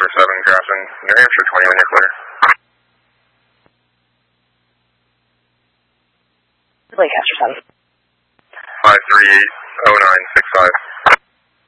Lancaster 7 crossing New Hampshire 20 when you're clear. Lancaster 7. 5380965.